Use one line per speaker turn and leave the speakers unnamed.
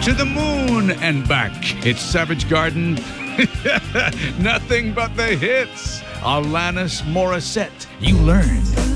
to the moon and back. It's Savage Garden. Nothing but the hits. Alanis Morissette. You learn.